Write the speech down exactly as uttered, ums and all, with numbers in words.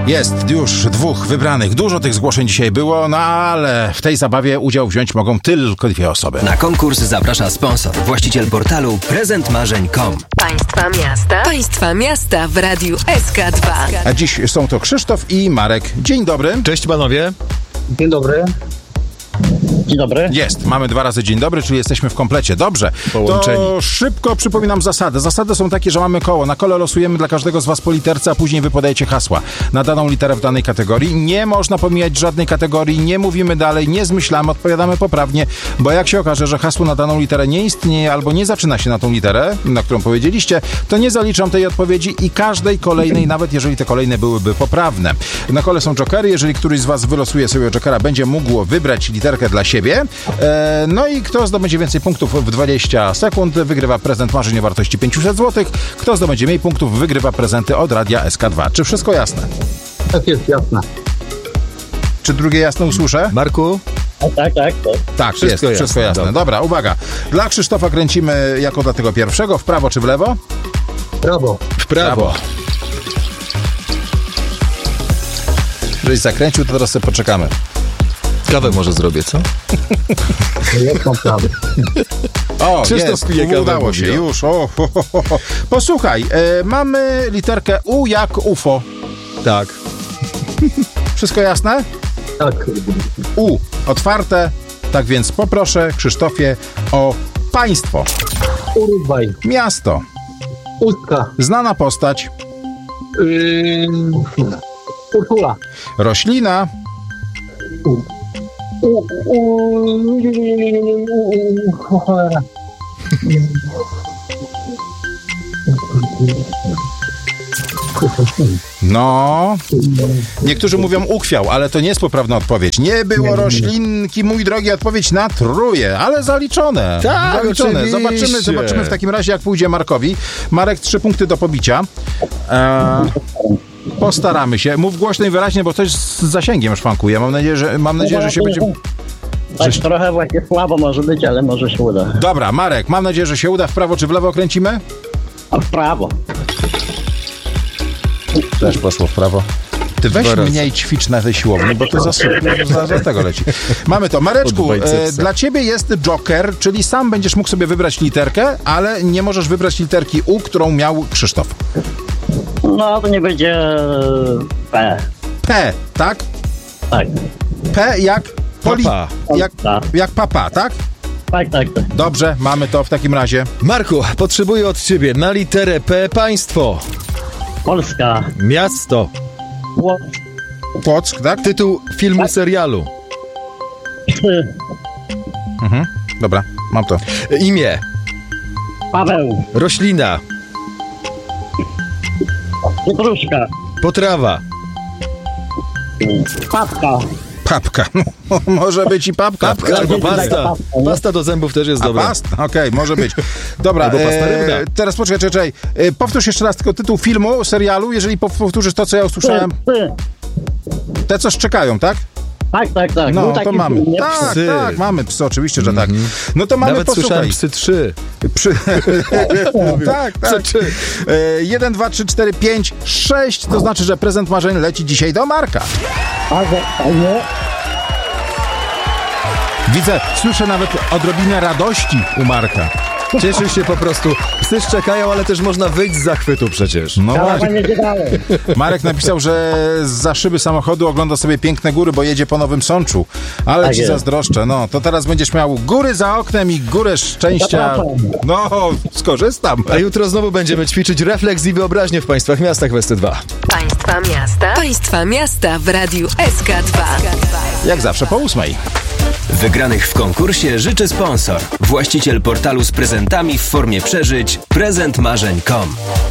Jest już dwóch wybranych. Dużo tych zgłoszeń dzisiaj było, no ale w tej zabawie udział wziąć mogą tylko dwie osoby. Na konkurs zaprasza sponsor, właściciel portalu prezent marzeń kropka com. Państwa miasta. Państwa miasta w Radiu S K dwa. A dziś są to Krzysztof i Marek. Dzień dobry. Cześć panowie. Dzień dobry. Dzień dobry. Jest, mamy dwa razy dzień dobry, czyli jesteśmy w komplecie. Dobrze, Połączeni. To szybko przypominam zasady. Zasady są takie, że mamy koło. Na kole losujemy dla każdego z was po literce, a później wy podajecie hasła na daną literę w danej kategorii. Nie można pomijać żadnej kategorii, nie mówimy dalej, nie zmyślamy, odpowiadamy poprawnie, bo jak się okaże, że hasło na daną literę nie istnieje albo nie zaczyna się na tą literę, na którą powiedzieliście, to nie zaliczam tej odpowiedzi i każdej kolejnej, nawet jeżeli te kolejne byłyby poprawne. Na kole są jokery. Jeżeli któryś z was wylosuje sobie jokera, będzie mógł wybrać literkę dla siebie. E, no i kto zdobędzie więcej punktów w dwadzieścia sekund, wygrywa prezent marzeń o wartości pięćset złotych. Kto zdobędzie mniej punktów, wygrywa prezenty od Radia S K dwa. Czy wszystko jasne? Tak jest, jasne. Czy drugie jasne usłyszę? Marku? Tak, tak, tak. Tak, Wszystko jest, jasne. wszystko jasne. Dobra. Dobra, uwaga. Dla Krzysztofa kręcimy jako dla tego pierwszego. W prawo czy w lewo? Brawo. W prawo. Żeś zakręcił, to teraz sobie poczekamy. Kawę może zrobię, co? Jak mam prawo. O, Krzysztof jest, pije kawę, udało mówi, się, o. już. O, ho, ho, ho, ho. Posłuchaj, e, mamy literkę U jak U F O. Tak. Wszystko jasne? Tak. U, otwarte. Tak więc poproszę, Krzysztofie, o państwo. Urugwaj. Miasto. Ustka. Znana postać. Yy... Urszula. Roślina. U. U. U. U. Cholera. No. Niektórzy mówią ukwiał, ale to nie jest poprawna odpowiedź. Nie było roślinki, mój drogi, odpowiedź na truje, ale zaliczone. Tak, zaliczone. oczywiście. Zobaczymy, zobaczymy w takim razie, jak pójdzie Markowi. Marek, trzy punkty do pobicia. E, postaramy się. Mów głośno i wyraźnie, bo coś z zasięgiem szwankuje. Mam nadzieję, że, mam nadzieję, że się będzie... Tak, trochę właśnie słabo może być, ale może się uda. Dobra, Marek, mam nadzieję, że się uda. W prawo czy w lewo kręcimy? A w prawo. Też poszło w prawo. Ty weź mniej ćwicz na tej siłowni, bo to za, za, za tego leci. Mamy to. Mareczku, e, dla ciebie jest joker, czyli sam będziesz mógł sobie wybrać literkę, ale nie możesz wybrać literki U, którą miał Krzysztof. No to nie będzie P. P, tak? Tak. P jak poli... Papa. Jak, jak papa, tak? Tak, tak, tak. Dobrze, mamy to w takim razie. Marku, potrzebuję od ciebie na literę P państwo. Polska. Miasto. Łock. Płock, tak? Tytuł filmu, serialu. Mhm. Dobra, mam to. Imię. Paweł. Roślina. Pietruszka. Potrawa. Papka. Papka. Może być i papka. Papka albo tak, pasta. tak, tak. Pasta do zębów też jest A dobra. past? Okej, okay, może być. Dobra, Albo pasta rybna. e, teraz poczekaj, czekaj, czekaj. E, powtórz jeszcze raz tylko tytuł filmu, serialu, jeżeli powtórzysz to, co ja usłyszałem. Psy. Te, co szczekają, tak? Tak, tak, tak. No, Był to taki mamy. film, nie? Tak, Psy. tak, mamy psy, oczywiście, że tak. No to mamy, Nawet posłuchaj. słyszałem psy trzy. Przy... tak, tak. Psy trzy. E, jeden, dwa, trzy, cztery, pięć, sześć, to znaczy, że prezent marzeń leci dzisiaj do Marka. A, że, a nie? Widzę, słyszę nawet odrobinę radości u Marka. Cieszy się po prostu. Psy szczekają, ale też można wyjść z zachwytu przecież. No Kawa właśnie. nie dalej. Marek napisał, że za szyby samochodu ogląda sobie piękne góry, bo jedzie po Nowym Sączu. Ale Tak ci jest. zazdroszczę. No, to teraz będziesz miał góry za oknem i górę szczęścia. Zapraszam. No, skorzystam. A jutro znowu będziemy ćwiczyć refleks i wyobraźnię w państwach miastach w S T dwa. Państwa miasta. Państwa miasta w Radiu S K dwa. Jak zawsze po ósmej. Wygranych w konkursie życzy sponsor, właściciel portalu z prezentami w formie przeżyć prezent marzeń kropka com.